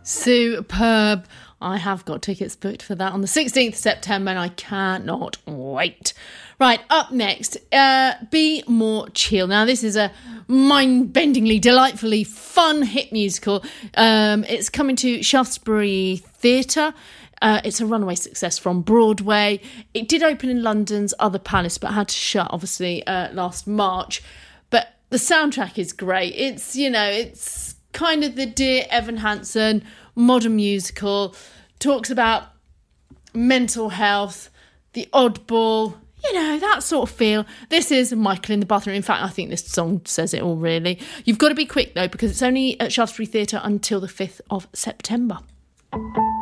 Superb. I have got tickets booked for that on the 16th of September and I cannot wait. Right, up next, Be More Chill. Now, this is a mind-bendingly, delightfully fun hit musical. It's coming to Shaftesbury Theatre. It's a runaway success from Broadway. It did open in London's Other Palace, but had to shut, obviously, last March. But the soundtrack is great. It's kind of the Dear Evan Hansen modern musical. Talks about mental health, the oddball, that sort of feel. This is Michael in the Bathroom. In fact, I think this song says it all, really. You've got to be quick, though, because it's only at Shaftesbury Theatre until the 5th of September.